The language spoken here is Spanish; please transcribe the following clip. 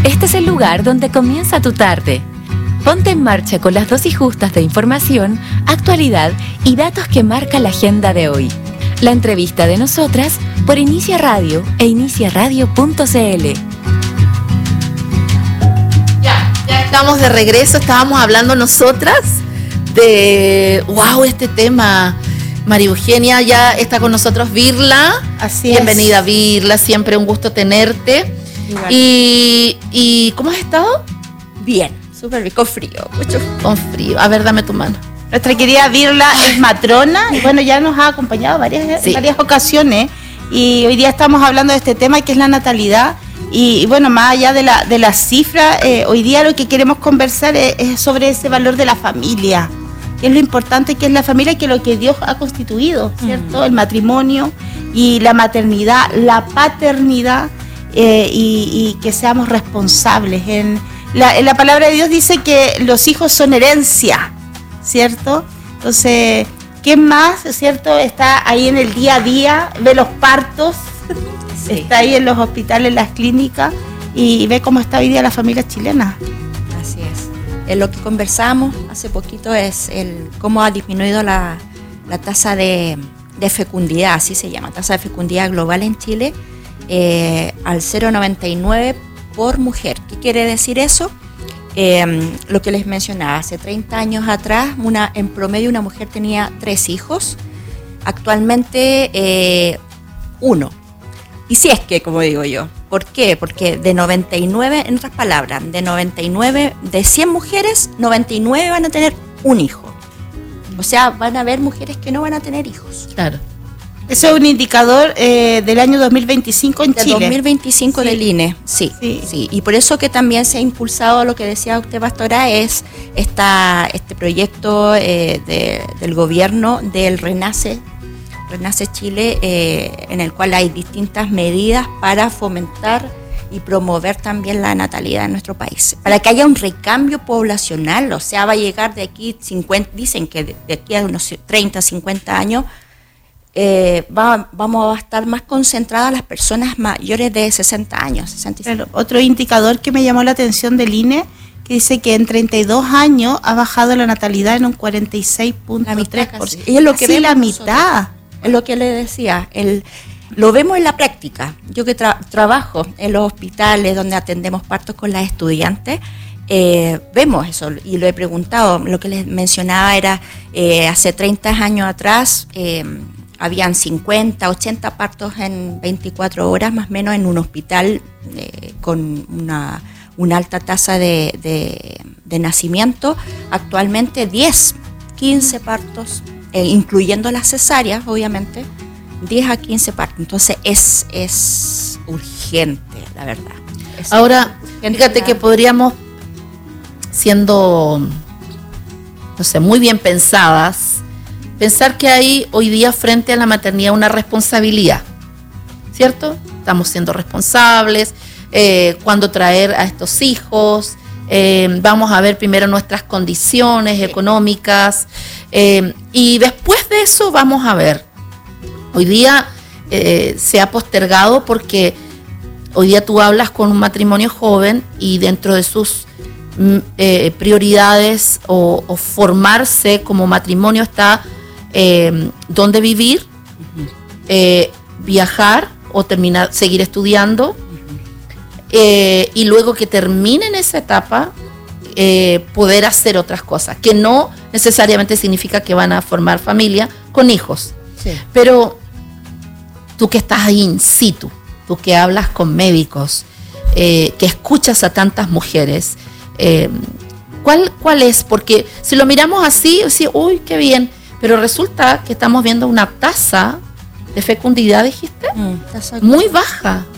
Este es el lugar donde comienza tu tarde. Ponte en marcha con las dosis justas de información, actualidad y datos que marca la agenda de hoy. La entrevista de nosotras por Inicia Radio e iniciaradio.cl. Ya estamos de regreso. Estábamos hablando nosotras de este tema. María Eugenia, ya está con nosotros Virla. Así Bienvenida, Virla, siempre un gusto tenerte. Igual. ¿Y cómo has estado? Bien, súper bien, con frío, mucho. Con frío. A ver, dame tu mano. Nuestra querida Virla es matrona y bueno, ya nos ha acompañado varias ocasiones y hoy día estamos hablando de este tema que es la natalidad y bueno, más allá de la cifra, hoy día lo que queremos conversar es sobre ese valor de la familia, que es lo importante que es la familia, que es lo que Dios ha constituido, ¿cierto? El matrimonio y la maternidad, la paternidad y que seamos responsables. En la palabra de Dios dice que los hijos son herencia, ¿cierto? Entonces, ¿qué más, cierto? Está ahí en el día a día, ve los partos, está ahí en los hospitales, en las clínicas y ve cómo está hoy día la familia chilena. Así es. Lo que conversamos hace poquito es cómo ha disminuido la tasa de fecundidad, así se llama, tasa de fecundidad global en Chile, al 0,99 por mujer. ¿Qué quiere decir eso? Lo que les mencionaba, hace 30 años atrás, en promedio una mujer tenía 3 hijos, actualmente 1. Y si es que, como digo yo, ¿por qué? Porque de 99, en otras palabras, de 100 mujeres, 99 van a tener un hijo. O sea, van a haber mujeres que no van a tener hijos. Claro. Eso es un indicador del año 2025 en Chile. 2025 del INE, sí. Y por eso que también se ha impulsado lo que decía usted, pastora, es este proyecto del gobierno del Renace Chile, en el cual hay distintas medidas para fomentar y promover también la natalidad en nuestro país. Para que haya un recambio poblacional, o sea, va a llegar de aquí 50, dicen que de aquí a unos 30, 50 años, vamos a estar más concentradas las personas mayores de 60 años, 65. Claro, otro indicador que me llamó la atención del INE, que dice que en 32 años ha bajado la natalidad en un 46.3%. Y es lo que vemos la nosotros. mitad. Es lo que le decía, lo vemos en la práctica. Yo que trabajo en los hospitales donde atendemos partos con las estudiantes, vemos eso y lo he preguntado. Lo que les mencionaba era, hace 30 años atrás, habían 50, 80 partos en 24 horas, más o menos, en un hospital con una alta tasa de nacimiento. Actualmente 10, 15 partos, incluyendo las cesáreas, obviamente, 10 a 15 partos. Entonces es urgente, la verdad. Ahora, fíjate que podríamos, siendo, no sé, muy bien pensadas, pensar que hay hoy día frente a la maternidad una responsabilidad, ¿cierto? Estamos siendo responsables, cuando traer a estos hijos, vamos a ver primero nuestras condiciones económicas y después de eso vamos a ver. Hoy día se ha postergado porque hoy día tú hablas con un matrimonio joven y dentro de sus prioridades o formarse como matrimonio está dónde vivir, viajar o seguir estudiando, y luego que terminen esa etapa poder hacer otras cosas, que no necesariamente significa que van a formar familia con hijos. Sí. Pero tú que estás ahí in situ, tú que hablas con médicos, que escuchas a tantas mujeres, ¿cuál es? Porque si lo miramos así, uy, qué bien, pero resulta que estamos viendo una tasa de fecundidad, dijiste, muy baja.